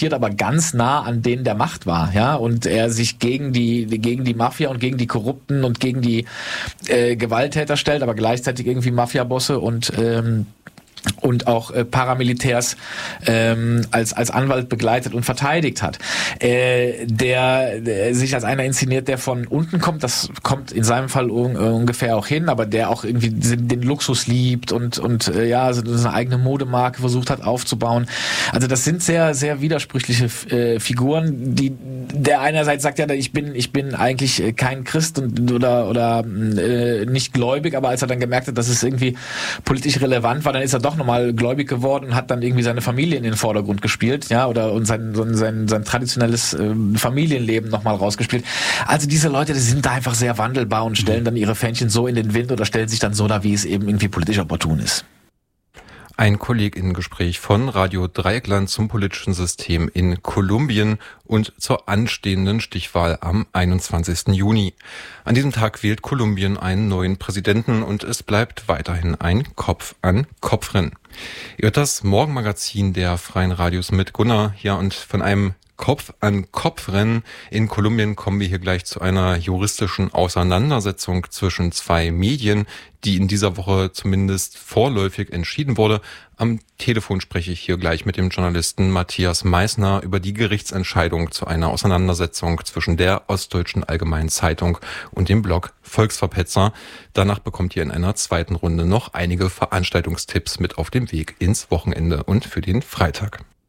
aber ganz nah an denen der Macht war, ja, und er sich gegen die Mafia und gegen die Korrupten und gegen die Gewalttäter stellt, aber gleichzeitig irgendwie Mafiabosse und auch Paramilitärs als Anwalt begleitet und verteidigt hat. Der sich als einer inszeniert, der von unten kommt, das kommt in seinem Fall ungefähr auch hin, aber der auch irgendwie den Luxus liebt und so eine eigene Modemarke versucht hat aufzubauen. Also das sind sehr, sehr widersprüchliche Figuren, die der einerseits sagt, ja, ich bin eigentlich kein Christ oder nicht gläubig, aber als er dann gemerkt hat, dass es irgendwie politisch relevant war, dann ist er doch nochmal gläubig geworden und hat dann irgendwie seine Familie in den Vordergrund gespielt, ja, und sein traditionelles Familienleben nochmal rausgespielt. Also diese Leute, die sind da einfach sehr wandelbar und stellen dann ihre Fähnchen so in den Wind oder stellen sich dann so da, wie es eben irgendwie politisch opportun ist. Ein KollegInnengespräch von Radio Dreieckland zum politischen System in Kolumbien und zur anstehenden Stichwahl am 21. Juni. An diesem Tag wählt Kolumbien einen neuen Präsidenten und es bleibt weiterhin ein Kopf-an-Kopf-Rennen. Ihr hört das Morgenmagazin der Freien Radios mit Gunnar hier und von einem Kopf-an-Kopf-Rennen in Kolumbien kommen wir hier gleich zu einer juristischen Auseinandersetzung zwischen zwei Medien, die in dieser Woche zumindest vorläufig entschieden wurde. Am Telefon spreche ich hier gleich mit dem Journalisten Matthias Meissner über die Gerichtsentscheidung zu einer Auseinandersetzung zwischen der Ostdeutschen Allgemeinen Zeitung und dem Blog Volksverpetzer. Danach bekommt ihr in einer zweiten Runde noch einige Veranstaltungstipps mit auf dem Weg ins Wochenende und für den Freitag.